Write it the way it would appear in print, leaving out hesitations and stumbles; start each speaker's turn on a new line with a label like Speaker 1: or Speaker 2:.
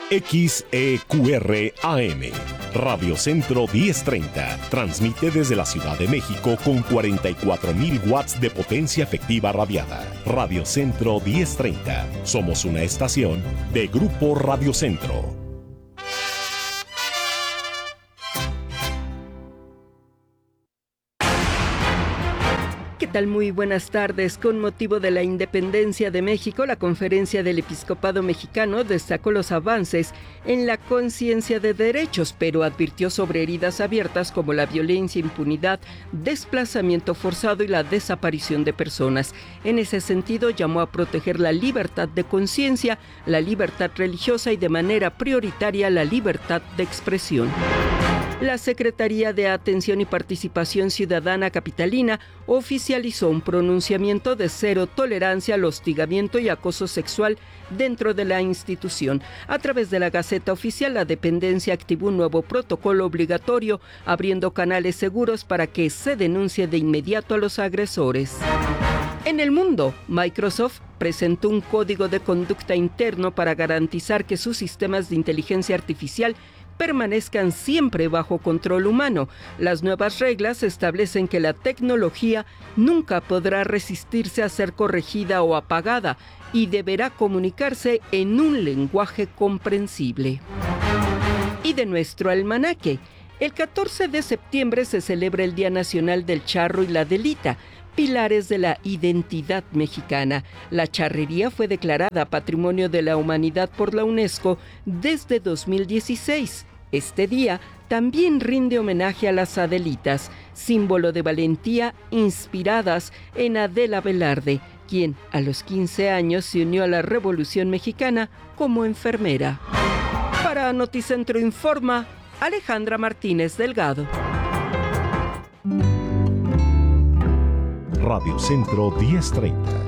Speaker 1: XEQR AM, Radio Centro 1030, transmite desde la Ciudad de México con 44,000 watts de potencia efectiva radiada. Radio Centro 1030, somos una estación de Grupo Radio Centro.
Speaker 2: ¿Qué tal? Muy buenas tardes. Con motivo de la independencia de México, la Conferencia del Episcopado Mexicano destacó los avances en la conciencia de derechos, pero advirtió sobre heridas abiertas como la violencia, impunidad, desplazamiento forzado y la desaparición de personas. En ese sentido, llamó a proteger la libertad de conciencia, la libertad religiosa y de manera prioritaria la libertad de expresión. La Secretaría de Atención y Participación Ciudadana Capitalina oficializó un pronunciamiento de cero tolerancia al hostigamiento y acoso sexual dentro de la institución. A través de la Gaceta Oficial, la dependencia activó un nuevo protocolo obligatorio, abriendo canales seguros para que se denuncie de inmediato a los agresores. En el mundo, Microsoft presentó un código de conducta interno para garantizar que sus sistemas de inteligencia artificial permanezcan siempre bajo control humano. Las nuevas reglas establecen que la tecnología nunca podrá resistirse a ser corregida o apagada y deberá comunicarse en un lenguaje comprensible. Y de nuestro almanaque, el 14 de septiembre se celebra el Día Nacional del Charro y la Delita, pilares de la identidad mexicana. La charrería fue declarada Patrimonio de la Humanidad por la UNESCO desde 2016. Este día también rinde homenaje a las Adelitas, símbolo de valentía inspiradas en Adela Velarde, quien a los 15 años se unió a la Revolución Mexicana como enfermera. Para Noticentro Informa, Alejandra Martínez Delgado.
Speaker 1: Radio Centro 1030,